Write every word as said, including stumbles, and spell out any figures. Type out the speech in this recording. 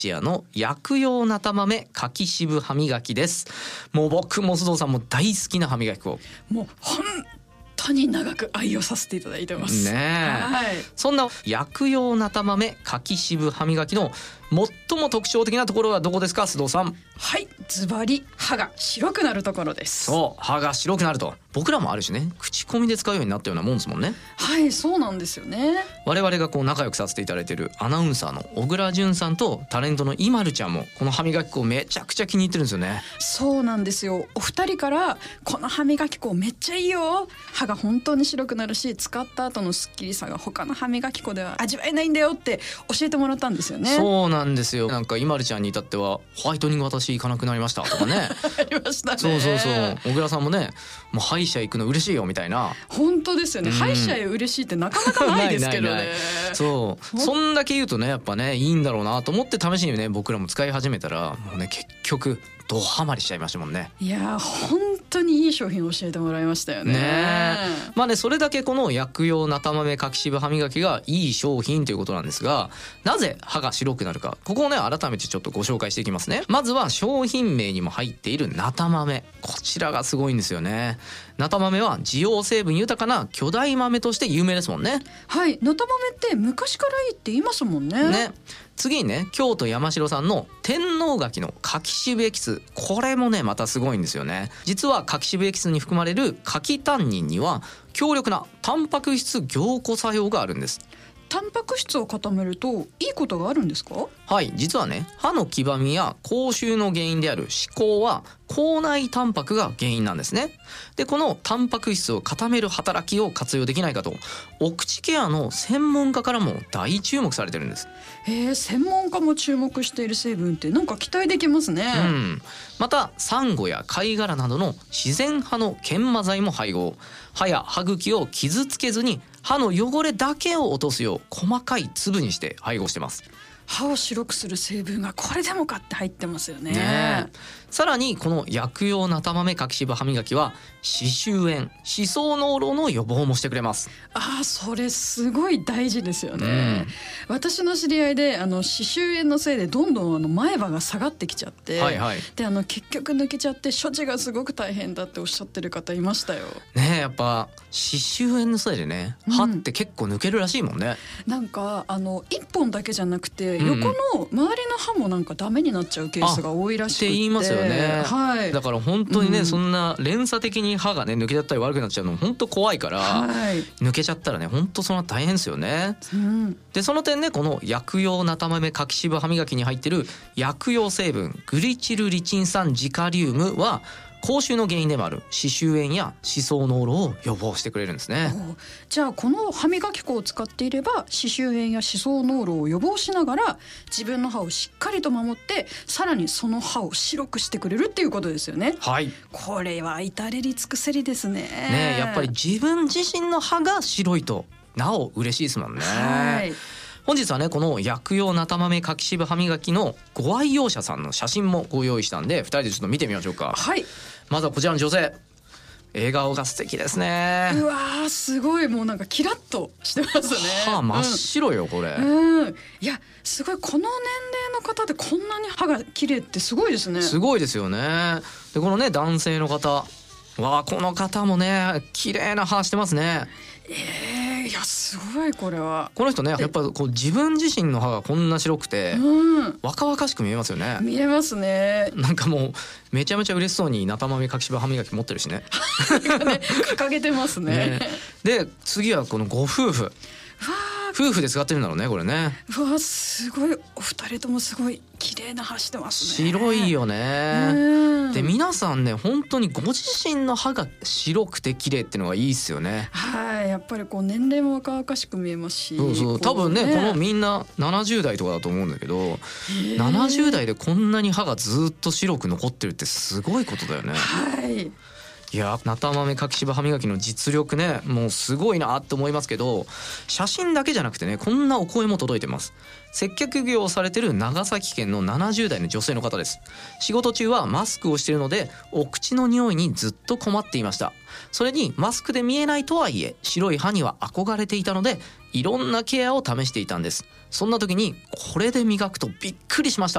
シアの薬用なた豆柿渋歯磨きです。もう僕も須藤さんも大好きな歯磨き粉、 もう本当に長く愛用させていただいてますねえ、 はい、 そんな薬用なた豆柿渋歯磨きの最も特徴的なところはどこですか、須藤さん。 はい、ズバリ歯が白くなるところです。 そう歯が白くなると、僕らもあるしね、口コミで使うようになったようなもんですもんね。 はい、そうなんですよね。 我々がこう仲良くさせていただいているアナウンサーの小倉淳さんとタレントのイマルちゃんもこの歯磨き粉めちゃくちゃ気に入ってるんですよね。 そうなんですよ。お二人からこの歯磨き粉めっちゃいいよ、歯が本当に白くなるし使った後のスッキリさが他の歯磨き粉では味わえないんだよって教えてもらったんですよね。 そうなんですよ。なんかイマルちゃんに至ってはホワイトニング私行かなくなりましたとかねありましたね。 そうそうそう、小倉さんもね、もう歯医者行くの嬉しいよみたいな。 本当ですよね、 うん、 歯医者へ嬉しいってなかなかないですけどねないないない、そうそんだけ言うとねやっぱねいいんだろうなと思って試しにね僕らも使い始めたらもうね結局ドハマりしちゃいましたもんね。 いや本当にいい商品を教えてもらいましたよね。 ねまあねそれだけこの薬用なた豆柿渋歯磨きがいい商品ということなんですが、なぜ歯が白くなるか、ここをね改めてちょっとご紹介していきますね。まずは商品名にも入っているなた豆、こちらがすごいんですよね。なた豆は滋養成分豊かな巨大豆として有名ですもんね。 はい、なた豆って昔からいいって言いますもんね。 ね次にね京都山城産の天王柿の柿渋エキス、これもねまたすごいんですよね。実は柿渋エキスに含まれる柿タンニンには強力なタンパク質凝固作用があるんです。 タンパク質を固めるといいことがあるんですか？ はい、実はね歯の黄ばみや口臭の原因である歯垢は口内タンパクが原因なんですね。でこのタンパク質を固める働きを活用できないかとお口ケアの専門家からも大注目されてるんです。 へえ、専門家も注目している成分ってなんか期待できますね。 うん、またサンゴや貝殻などの自然派の研磨剤も配合、歯や歯茎を傷つけずに歯の汚れだけを落とすよう細かい粒にして配合してます。 歯を白くする成分がこれでもかって入ってますよね。 ねえ、さらにこの薬用なた豆柿渋歯磨きは歯周炎、歯槽膿漏の予防もしてくれます。 ああ、それすごい大事ですよね。 うん、 私の知り合いであの歯周炎のせいでどんどんあの前歯が下がってきちゃって、 はいはい、 であの結局抜けちゃって処置がすごく大変だっておっしゃってる方いましたよ。 ねえ、やっぱ歯周炎のせいでね歯って結構抜けるらしいもんね。 うん、なんかあの一本だけじゃなくて、 うん、 横の周りの歯もなんかダメになっちゃうケースが多いらしくて、 って言いますよね。 はい、 だから本当にね、 うん、 そんな連鎖的に歯がね抜けちゃったり悪くなっちゃうの本当怖いから、 はい、 抜けちゃったらね本当そんな大変ですよね。 うん、 でその点ねこの薬用なた豆柿渋歯磨きに入ってる薬用成分グリチルリチン酸ジカリウムは口臭の原因でもある歯周炎や歯槽膿漏を予防してくれるんですね。 じゃあこの歯磨き粉を使っていれば歯周炎や歯槽膿漏を予防しながら自分の歯をしっかりと守ってさらにその歯を白くしてくれるっていうことですよね。 はい、 これは至れり尽くせりですね。 ね、やっぱり自分自身の歯が白いとなお嬉しいですもんね。はい、本日はねこの薬用なた豆柿渋歯磨きのご愛用者さんの写真もご用意したんでふたりでちょっと見てみましょうか。 はい、 まずはこちらの女性、笑顔が素敵ですね。 うわー、すごい、もうなんかキラッとしてますね。 歯真っ白よ、うん、これ、 うん、いやすごい、この年齢の方でこんなに歯が綺麗ってすごいですね。 すごいですよね。でこのね男性の方、わあこの方もね綺麗な歯してますね。 えー、いやすごい、これはこの人ねやっぱこう自分自身の歯がこんな白くて、うん、若々しく見えますよね。 見えますね。 なんかもうめちゃめちゃ嬉しそうになた豆柿渋歯磨き持ってるしねね、掲げてますね。 ねで次はこのご夫婦、夫婦で使ってるんだろうねこれね。 うわすごい、お二人ともすごい綺麗な歯してますね。 白いよね。で皆さんね本当にご自身の歯が白くて綺麗っていうのがいいですよね。 はい、やっぱりこう年齢も若々しく見えますし、 そうそう、多分ねこのみんなななじゅう代とかだと思うんだけど、ななじゅう代でこんなに歯がずっと白く残ってるってすごいことだよね。 はい。 いやなたまめかきしば歯磨きの実力ねもうすごいなって思いますけど、写真だけじゃなくてねこんなお声も届いてます。接客業をされてる長崎県のななじゅう代の女性の方です。仕事中はマスクをしているのでお口の匂いにずっと困っていました。それにマスクで見えないとはいえ白い歯には憧れていたのでいろんなケアを試していたんです。そんな時にこれで磨くとびっくりしました。